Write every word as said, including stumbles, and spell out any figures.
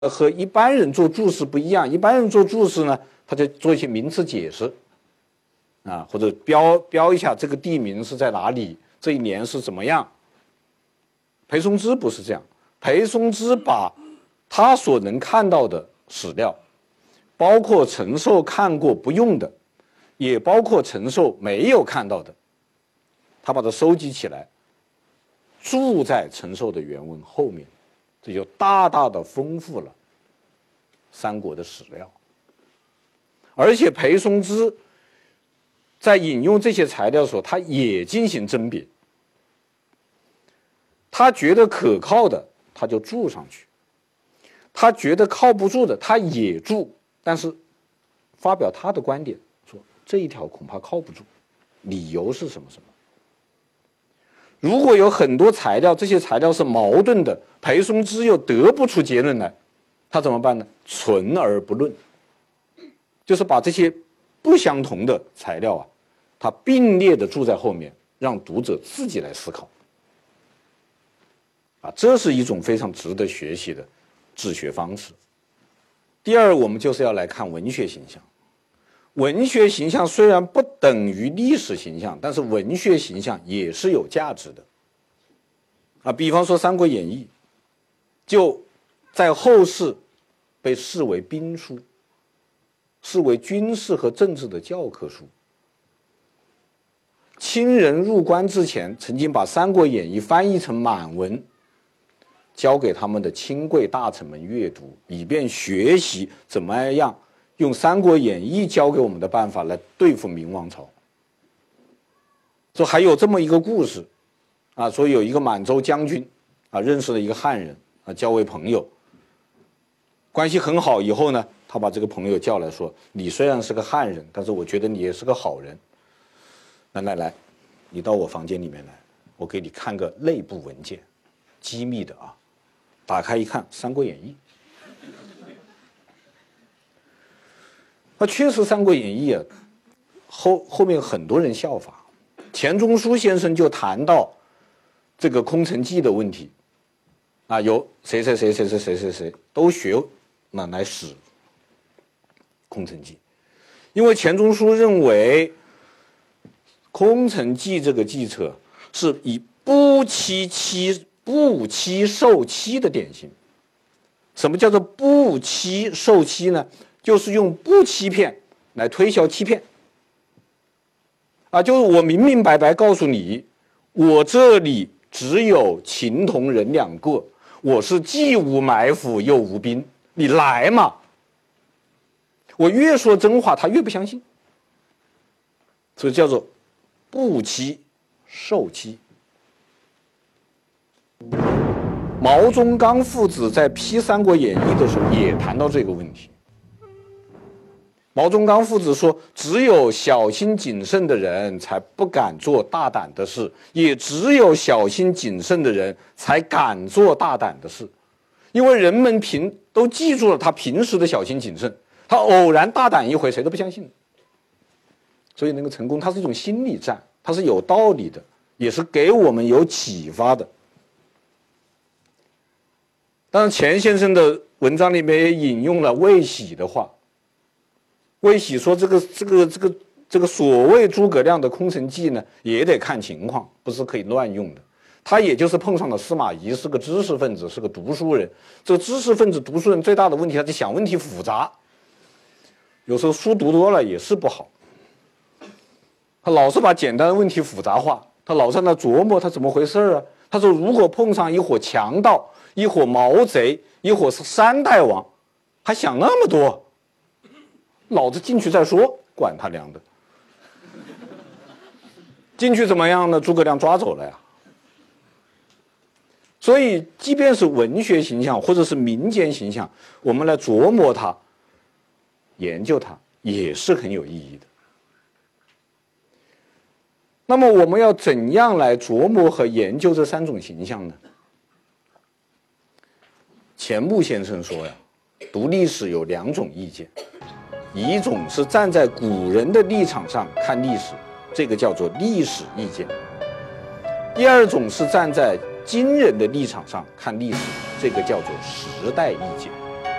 和一般人做注释不一样，一般人做注释呢，他就做一些名词解释，啊，或者标标一下这个地名是在哪里，这一年是怎么样。裴松之不是这样，裴松之把他所能看到的史料，包括陈寿看过不用的，也包括陈寿没有看到的，他把它收集起来，注在陈寿的原文后面，这就大大的丰富了三国的史料。而且裴松之在引用这些材料的时候，他也进行甄别，他觉得可靠的他就注上去，他觉得靠不住的他也注，但是发表他的观点，说这一条恐怕靠不住，理由是什么什么。如果有很多材料，这些材料是矛盾的，裴松之又得不出结论来，他怎么办呢？存而不论，就是把这些不相同的材料啊，他并列的注在后面，让读者自己来思考。啊，这是一种非常值得学习的治学方式。第二，我们就是要来看文学形象。文学形象虽然不等于历史形象，但是文学形象也是有价值的。啊，比方说《三国演义》，就在后世被视为兵书，视为军事和政治的教科书。清人入关之前，曾经把《三国演义》翻译成满文，交给他们的亲贵大臣们阅读，以便学习怎么样用《三国演义》教给我们的办法来对付明王朝。说还有这么一个故事啊，说有一个满洲将军啊，认识了一个汉人啊，交为朋友，关系很好。以后呢，他把这个朋友叫来说：“你虽然是个汉人，但是我觉得你也是个好人。来来来，你到我房间里面来，我给你看个内部文件，机密的啊。”打开一看，《三国演义》。那确实，《三国演义》啊，后后面很多人效法。钱钟书先生就谈到这个空城计的问题，啊，有谁谁谁谁谁谁谁谁都学那来使空城计，因为钱钟书认为空城计这个计策是以不欺欺。不欺受欺的典型。什么叫做不欺受欺呢？就是用不欺骗来推销欺骗。啊，就是我明明白白告诉你，我这里只有秦同人两个，我是既无埋伏又无兵，你来嘛。我越说真话，他越不相信，所以叫做不欺受欺。毛宗岗父子在批《三国演义》的时候也谈到这个问题。毛宗岗父子说，只有小心谨慎的人才不敢做大胆的事，也只有小心谨慎的人才敢做大胆的事。因为人们平都记住了他平时的小心谨慎，他偶然大胆一回，谁都不相信。所以能够成功，它是一种心理战，它是有道理的，也是给我们有启发的。当然，钱先生的文章里面也引用了魏喜的话。魏喜说：“这个、这个、这个、这个所谓诸葛亮的空城计呢，也得看情况，不是可以乱用的。他也就是碰上了司马懿，是个知识分子，是个读书人。这个知识分子、读书人最大的问题，他就想问题复杂，有时候书读多了也是不好。他老是把简单的问题复杂化，他老在那琢磨他怎么回事啊。他说，如果碰上一伙强盗。”一伙毛贼，一伙是三代王，还想那么多？老子进去再说，管他娘的！进去怎么样呢？诸葛亮抓走了呀。所以，即便是文学形象或者是民间形象，我们来琢磨它、研究它，也是很有意义的。那么，我们要怎样来琢磨和研究这三种形象呢？钱穆先生说呀，读历史有两种意见，一种是站在古人的立场上看历史，这个叫做历史意见；第二种是站在今人的立场上看历史，这个叫做时代意见。